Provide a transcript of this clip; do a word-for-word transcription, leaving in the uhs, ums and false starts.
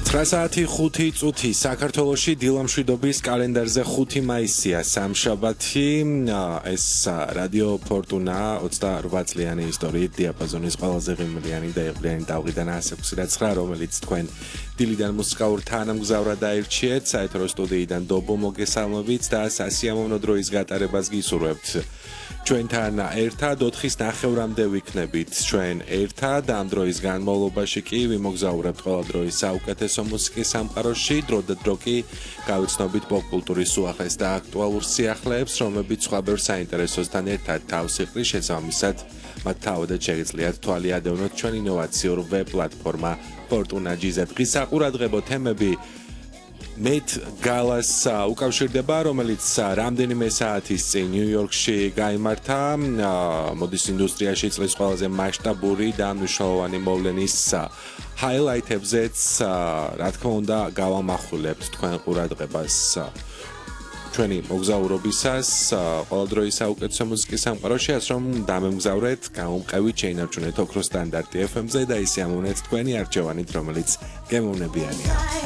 ცხრა საათი ხუთი წუთი საქართველოში დილამშვიდობის კალენდარზე ხუთი მაისია სამშაბათი ეს რადიო ფორტუნა ოცდაორ წლიანი ისტორიით დიაპაზონის ყველაზე ღიმლიანი და იღბლიანი დავღიდან ასი ცხრა რომელიც თქვენ დილიდან მუსიკალურ თანამგზავრად დაირჩიეთ საეთერო სტუდიიდან დობო მოგესალმებით და სასიამოვნო დროის გატარებას გისურვებთ ჩვენთან ერთად ოთხის ნახევრამდე ვიქნებით ჩვენ ერთად ამ დროის განმავლობაში კი ვიმოგზაურებთ ყველა დროის საუკეთესო მუსიკის სამყაროში დრო და დრო კი გავიცნობით პოპ-კულტურის უახლეს და აქტუალურ სიახლეებს რომლებიც სხვა ბევრ საინტერესოსთან ერთად თავს იყრის შესაბამისად მათ თავადაც შეგიძლიათ თვალი ადევნოთ ჩვენ ინოვაციურ ვებ პლატფორმა Fortuna ჯი ზედ დღის საყურადღებო თემები Met Galas უკავშირდება, რომელიც რამდენიმე საათის წინ ნიუ-იორკში გაიმართა მოდის ინდუსტრიაში წლის ყველაზე მასშტაბური და მნიშვნელოვანი მოვლენის ჰაილაითებზეც რა თქმა უნდა გავამახვილებთ თქვენ ყურადღებას ჩვენი მოგზაურობისას ყველა დროის საუკეთესო მუსიკის სამყაროში ასე რომ დამემგზავრეთ გამომყევით შეინარჩუნეთ ოქროს სტანდარტი ეფ ემ-ზე და ისე ამოვნეთ თქვენი არჩევანით რომელიც გემოვნებიანია